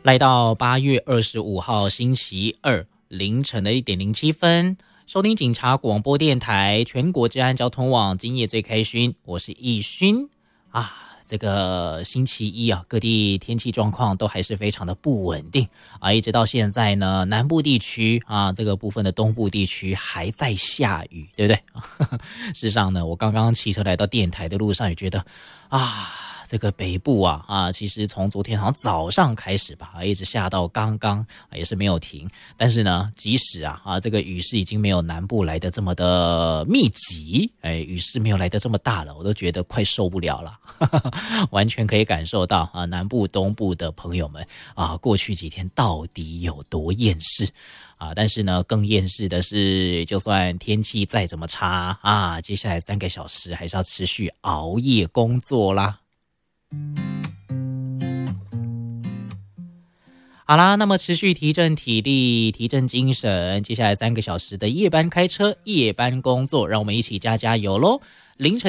来到8月25号星期二凌晨的1:07，收听警察广播电台全国治安交通网，今夜最开勋，我是易勋啊。这个星期一啊，各地天气状况都还是非常的不稳定啊，一直到现在呢，南部地区啊，这个部分的东部地区还在下雨，对不对？事实上呢，我刚刚骑车来到电台的路上也觉得啊。这个北部啊，其实从昨天好像早上开始吧，一直下到刚刚也是没有停。但是呢，即使这个雨势已经没有南部来的这么的密集，雨势没有来的这么大了，我都觉得快受不了了。完全可以感受到南部、东部的朋友们过去几天到底有多厌世。但是呢，更厌世的是，就算天气再怎么差接下来3个小时还是要持续熬夜工作啦。好啦，那么持续提振体力，提振精神，接下来3个小时的夜班开车、夜班工作，让我们一起加油咯。凌晨